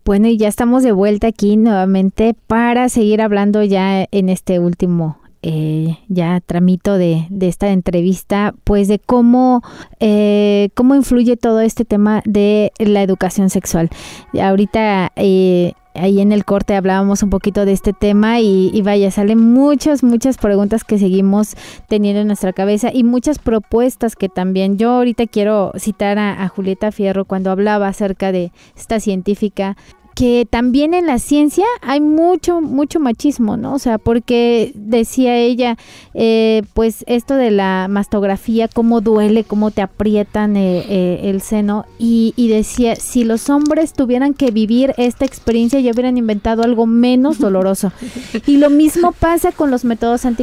Bueno, y ya estamos de vuelta aquí nuevamente para seguir hablando ya en este último ya tramito de esta entrevista, pues de cómo influye todo este tema de la educación sexual. Ahorita ahí en el corte hablábamos un poquito de este tema y vaya, salen muchas preguntas que seguimos teniendo en nuestra cabeza y muchas propuestas que también yo ahorita quiero citar a Julieta Fierro cuando hablaba acerca de esta científica, que también en la ciencia hay mucho machismo, ¿no? O sea, porque decía ella, pues esto de la mastografía, cómo duele, cómo te aprietan el seno, y decía, si los hombres tuvieran que vivir esta experiencia, ya hubieran inventado algo menos doloroso. Y lo mismo pasa con los métodos